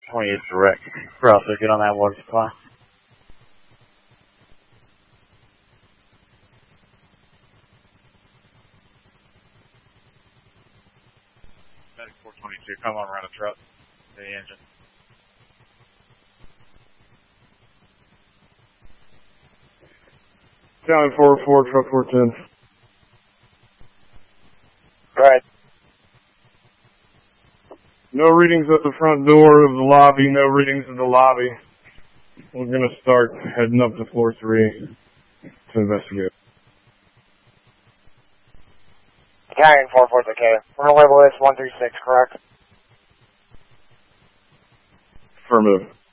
28 direct. Cross, get on that water supply. Medic 422, come on around the truck. The engine. County 404, truck 410. Right. No readings at the front door of the lobby, no readings in the lobby. We're going to start heading up to floor 3 to investigate. County 404, okay. We're going to label this 136, correct? Affirmative.